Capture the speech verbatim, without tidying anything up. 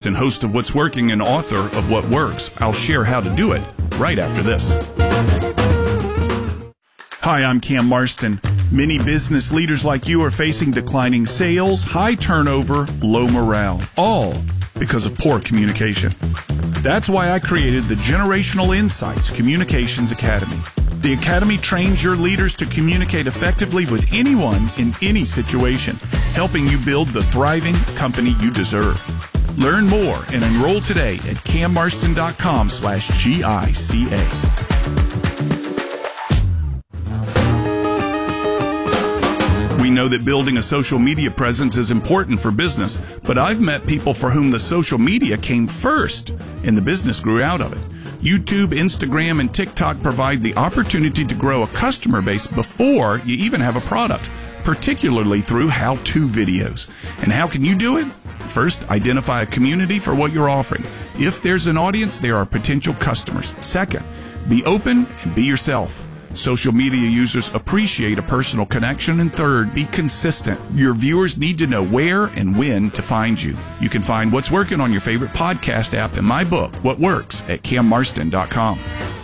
Marston, host of What's Working and author of What Works. I'll share how to do it right after this. Hi, I'm Cam Marston. Many business leaders like you are facing declining sales, high turnover, low morale, all because of poor communication. That's why I created the Generational Insights Communications Academy. The Academy trains your leaders to communicate effectively with anyone in any situation, helping you build the thriving company you deserve. Learn more and enroll today at cammarston.com slash GICA. We know that building a social media presence is important for business, but I've met people for whom the social media came first and the business grew out of it. YouTube, Instagram, and TikTok provide the opportunity to grow a customer base before you even have a product, particularly through how-to videos. And how can you do it? First, identify a community for what you're offering. If there's an audience, there are potential customers. Second, be open and be yourself. Social media users appreciate a personal connection. And third, be consistent. Your viewers need to know where and when to find you. You can find What's Working on your favorite podcast app and my book, What Works, at cam marston dot com.